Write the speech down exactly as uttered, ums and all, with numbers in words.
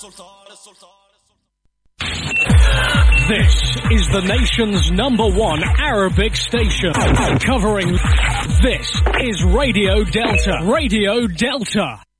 This is the nation's number one Arabic station. Covering this is Radio Delta. Radio Delta.